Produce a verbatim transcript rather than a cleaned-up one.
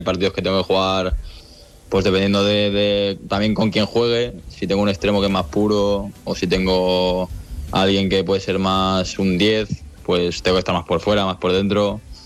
partidos que tengo que jugar, pues dependiendo de, de también con quién juegue, si tengo un extremo que es más puro o si tengo a alguien que puede ser más un diez, pues tengo que estar más por fuera, más por dentro.